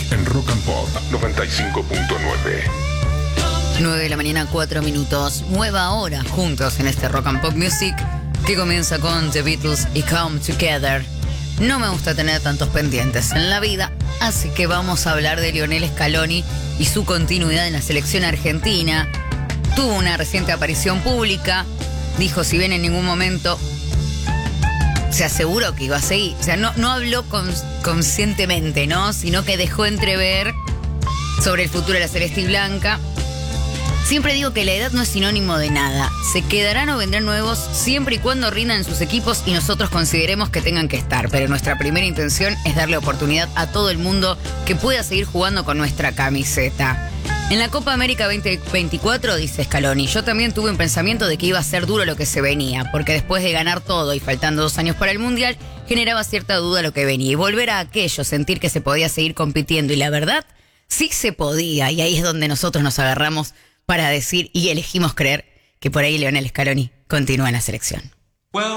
en Rock and Pop 95.9. 9 de la mañana, 4 minutos. Nueva hora juntos en este Rock and Pop Music que comienza con The Beatles y Come Together. No me gusta tener tantos pendientes en la vida, así que vamos a hablar de Lionel Scaloni y su continuidad en la selección argentina. Tuvo una reciente aparición pública, dijo si bien en ningún momento se aseguró que iba a seguir. O sea, no habló conscientemente, ¿no? Sino que dejó entrever sobre el futuro de la Celeste y Blanca. Siempre digo que la edad no es sinónimo de nada. Se quedarán o vendrán nuevos siempre y cuando rindan en sus equipos y nosotros consideremos que tengan que estar. Pero nuestra primera intención es darle oportunidad a todo el mundo que pueda seguir jugando con nuestra camiseta. En la Copa América 2024, dice Scaloni, yo también tuve un pensamiento de que iba a ser duro lo que se venía, porque después de ganar todo y faltando 2 años para el Mundial, generaba cierta duda lo que venía. Y volver a aquello, sentir que se podía seguir compitiendo. Y la verdad, sí se podía. Y ahí es donde nosotros nos agarramos para decir y elegimos creer que por ahí Lionel Scaloni continúa en la selección.